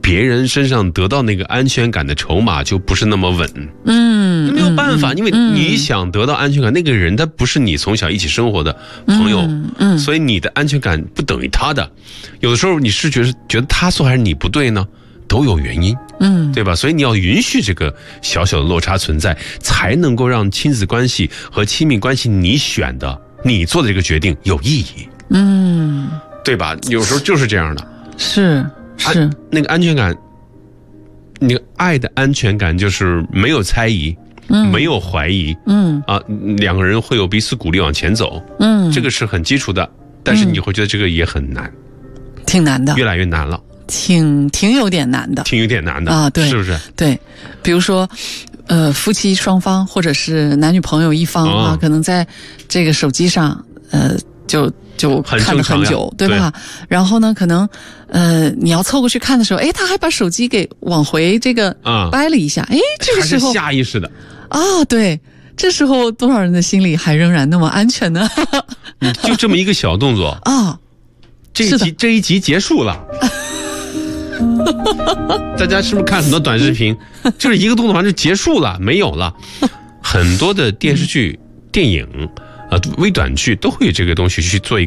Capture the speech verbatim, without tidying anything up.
别人身上得到那个安全感的筹码就不是那么稳。 嗯， 没有办法， 嗯、 因为你想得到安全感，嗯、那个人他不是你从小一起生活的朋友， 嗯嗯、 所以你的安全感不等于他的。有的时候你是觉得觉得他错还是你不对呢？都有原因， 嗯， 对吧？所以你要允许这个小小的落差存在，才能够让亲子关系和亲密关系你选的、你做的这个决定有意义， 嗯， 对吧？有时候就是这样的， 是是那个安全感，那个爱的安全感就是没有猜疑，嗯，没有怀疑， 嗯啊，两个人会有彼此鼓励往前走， 嗯， 这个是很基础的，但是你会觉得这个也很难， 挺难的， 越来越难了。 挺挺有点难的， 挺有点难的啊，对， 是不是？ 对，比如说，呃，夫妻双方或者是男女朋友一方啊，哦、可能在这个手机上，呃，就就看了很久，对吧？对，然后呢，可能呃，你要凑过去看的时候，哎，他还把手机给往回这个掰了一下，哎、嗯，这个时候还是下意识的啊，对，这时候多少人的心里还仍然那么安全呢？ 就这么一个小动作啊， 这一集这一集结束了。大家是不是看很多短视频，就是一个动作完就结束了，没有了。很多的电视剧、电影、呃微短剧都会有这个东西去做一个。